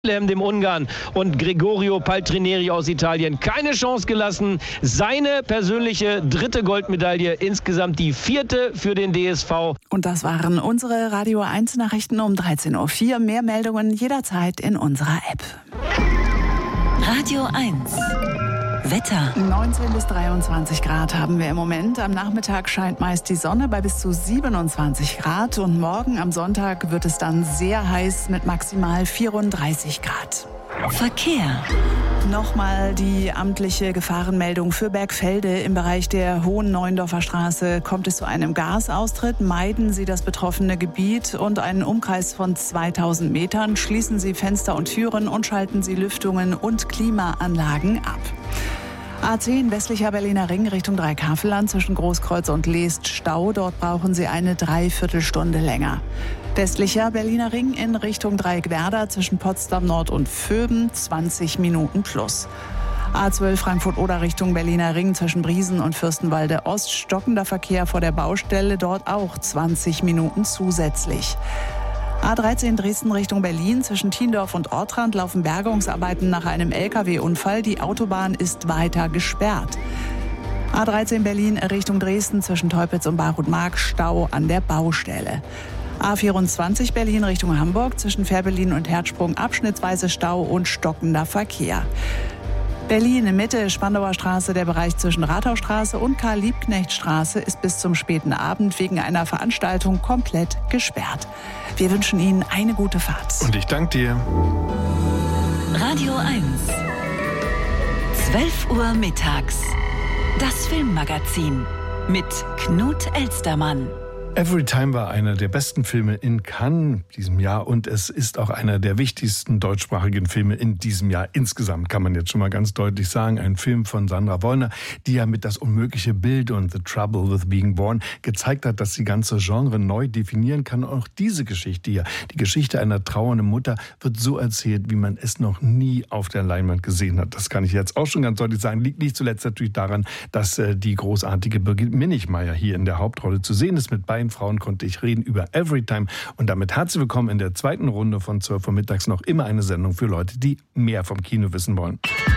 dem Ungarn, und Gregorio Paltrinieri aus Italien keine Chance gelassen. Seine persönliche 3. Goldmedaille, insgesamt die 4. für den DSV. Und das waren unsere Radio 1 Nachrichten um 13.04 Uhr. Mehr Meldungen jederzeit in unserer App. Radio 1 Wetter. 19 bis 23 Grad haben wir im Moment. Am Nachmittag scheint meist die Sonne bei bis zu 27 Grad. Und morgen am Sonntag wird es dann sehr heiß mit maximal 34 Grad. Verkehr. Nochmal die amtliche Gefahrenmeldung für Bergfelde. Im Bereich der Hohen Neuendorfer Straße kommt es zu einem Gasaustritt. Meiden Sie das betroffene Gebiet und einen Umkreis von 2000 Metern. Schließen Sie Fenster und Türen und schalten Sie Lüftungen und Klimaanlagen ab. A10 westlicher Berliner Ring Richtung Dreikafelland zwischen Großkreuz und Leest Stau. Dort brauchen Sie eine Dreiviertelstunde länger. Westlicher Berliner Ring in Richtung Dreieckwerder zwischen Potsdam Nord und Vöben 20 Minuten plus. A12 Frankfurt-Oder Richtung Berliner Ring zwischen Briesen und Fürstenwalde Ost. Stockender Verkehr vor der Baustelle, dort auch 20 Minuten zusätzlich. A13 Dresden Richtung Berlin zwischen Thiendorf und Ortrand laufen Bergungsarbeiten nach einem Lkw-Unfall. Die Autobahn ist weiter gesperrt. A13 Berlin Richtung Dresden zwischen Teupitz und Barut-Mark Stau an der Baustelle. A24 Berlin Richtung Hamburg zwischen Fährberlin und Herzsprung abschnittsweise Stau und stockender Verkehr. Berlin Mitte, Spandauer Straße, der Bereich zwischen Rathausstraße und Karl-Liebknecht-Straße ist bis zum späten Abend wegen einer Veranstaltung komplett gesperrt. Wir wünschen Ihnen eine gute Fahrt. Und ich danke dir. Radio 1 12 Uhr mittags. Das Filmmagazin mit Knut Elstermann. Everytime war einer der besten Filme in Cannes diesem Jahr und es ist auch einer der wichtigsten deutschsprachigen Filme in diesem Jahr insgesamt, kann man jetzt schon mal ganz deutlich sagen. Ein Film von Sandra Wollner, die ja mit Das unmögliche Bild und The Trouble with Being Born gezeigt hat, dass die ganze Genre neu definieren kann. Und auch diese Geschichte hier, die Geschichte einer trauernden Mutter, wird so erzählt, wie man es noch nie auf der Leinwand gesehen hat. Das kann ich jetzt auch schon ganz deutlich sagen. Liegt nicht zuletzt natürlich daran, dass die großartige Birgit Minichmayr hier in der Hauptrolle zu sehen ist. Mit beiden Frauen konnte ich reden über Everytime. Und damit herzlich willkommen in der zweiten Runde von 12 Uhr mittags. Noch immer eine Sendung für Leute, die mehr vom Kino wissen wollen.